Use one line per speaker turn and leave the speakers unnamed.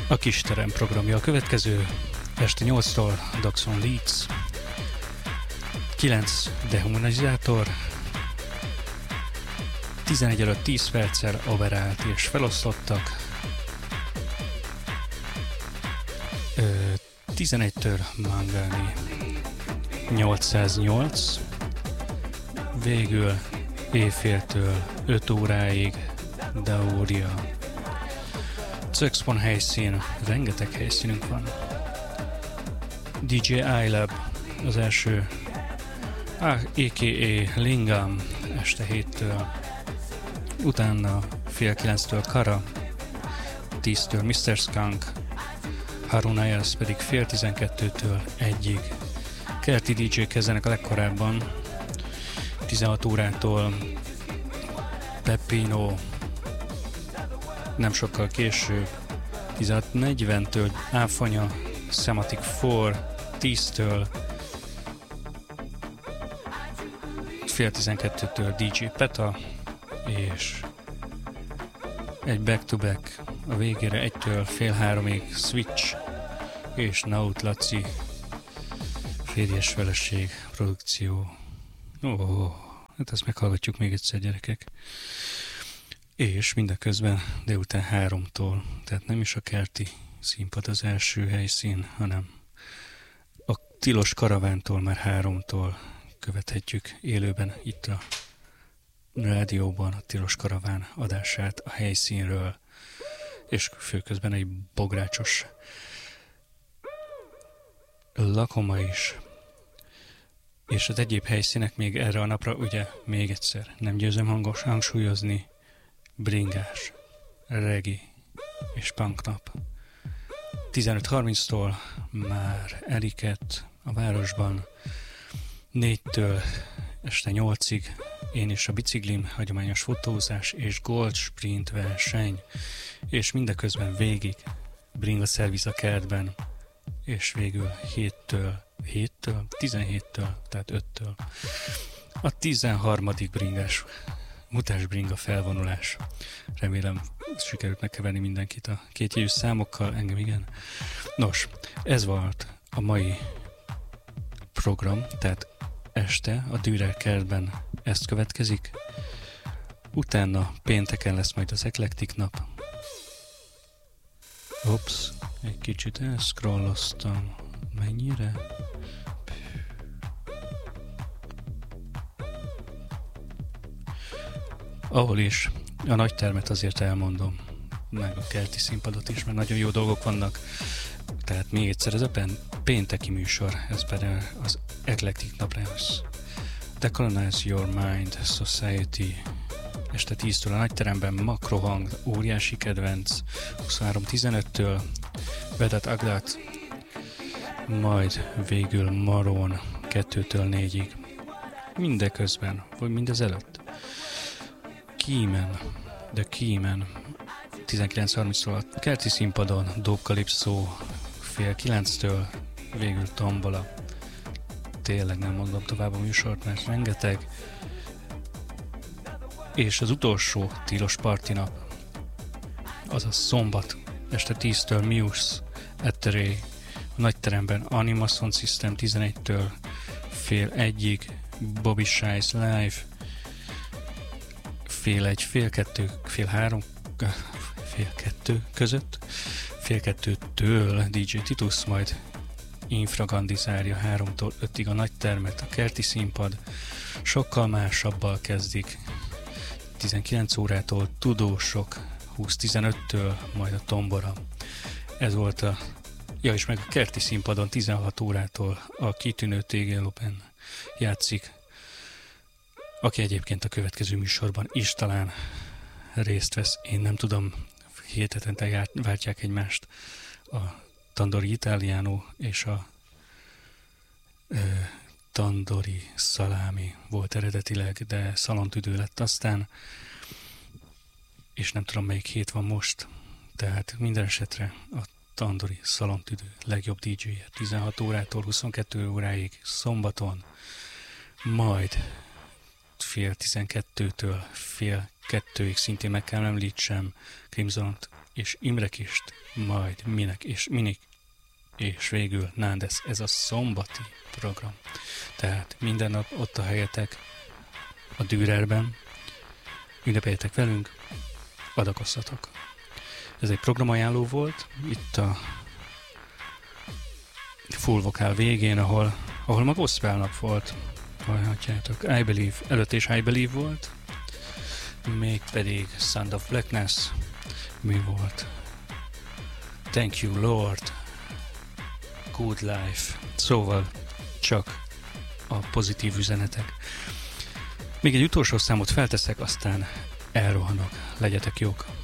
A Kisterem programja a következő, este 8-tól Daxon Leeds, 9 Dehumanizátor, 11 előtt 10 perccel overált és felosztottak, 11-től Mangani 808, végül éjféltől 5 óráig Dauria. Zöxpon helyszín, rengeteg helyszínünk van. DJ iLab az első, a.k.a. Lingam este 7-től, utána fél 9-től Kara, 10-től Mr. Skunk, Harun Ayers pedig fél 12-től 1-ig. Kerti DJ kezdenek a legkorábban, 16 órától Peppino, nem sokkal később, 16:40-től Áfanya, Semantic 4, 10-től fél 12-től DJ Peta, és egy back-to-back a végére 1-től fél 3-ig Switch és Naut Laci férjes feleség produkció. Hát ezt meghallgatjuk még egyszer, gyerekek. És mindeközben délután 3-tól, tehát nem is a kerti színpad az első helyszín, hanem a tilos karavántól már 3-tól követhetjük élőben itt a rádióban a tilos karaván adását a helyszínről, és főközben egy bográcsos lakoma is. És az egyéb helyszínek még erre a napra, ugye még egyszer, nem győzöm hangsúlyozni, bringás, reggae és punk nap. 15:30-tól már Eriket a városban, 4-től este 8-ig én és a biciklim, hagyományos fotózás és gold sprint verseny, és mindeközben végig bringa szerviz a kertben, és végül 17-től, tehát 5-től a 13. bringás, mutás bringa felvonulás. Remélem sikerült megkeverni mindenkit a kétjegyű számokkal, engem igen. Nos, ez volt a mai program, tehát este a Dürer kertben ezt következik. Utána pénteken lesz majd az Eklektik nap. Egy kicsit elszcrolloztam. Mennyire? Ahol is a nagy termet azért elmondom, meg a kerti színpadot is, mert nagyon jó dolgok vannak. Tehát még egyszer, ez a pénteki műsor, ez pedig az Eclectic napra lesz. Decolonize Your Mind Society, este 10-től a nagyteremben, makrohang, óriási kedvenc, 23:15-től Vedat Agdat, majd végül Maron 2-től 4-ig. Mindeközben, vagy mindez előtt. The Keyman 19:30-tól a kerti színpadon, Dope Calypso fél 9-től, végül Tombola. Tényleg nem mondom tovább a műsort, mert rengeteg. És az utolsó tilos party nap, azaz szombat, este 10-től Muse at the Ray, a nagyteremben Anima Sound System 11-től fél 1-ig, Bobby Shice Live, fél 1, fél 2, fél 3, fél 2 között, fél 2-től DJ Titus, majd infragandizálja 3-tól 5-ig a nagytermet, a kerti színpad sokkal másabbal kezdik, 19 órától tudósok, 20:15-től majd a tombora. Ez volt és meg a kerti színpadon 16 órától a kitűnő TG Lopen játszik, aki egyébként a következő műsorban is talán részt vesz, én nem tudom, 7 hetente váltják egymást a Tandori Italiano és a Tandori Salami volt eredetileg, de szalontüdő lett aztán, és nem tudom melyik hét van most, tehát minden esetre a Tandori szalontüdő legjobb DJ-je 16 órától 22 óráig szombaton, majd fél 12-től fél 2-ig szintén meg kell említsem Crimson és Imre Kist, majd Minek és Minik, és végül Nández. Ez a szombati program. Tehát minden nap ott a helyetek a Dürerben, ünnepeljetek velünk, adakozzatok. Ez egy programajánló volt, itt a full vokál végén, ahol ma gospel nap volt, hallhatjátok, I Believe, előtt is I Believe volt, még pedig Sound of Blackness, mi volt? Thank You Lord, Good Life, szóval csak a pozitív üzenetek. Még egy utolsó számot felteszek, aztán elrohanok, legyetek jók!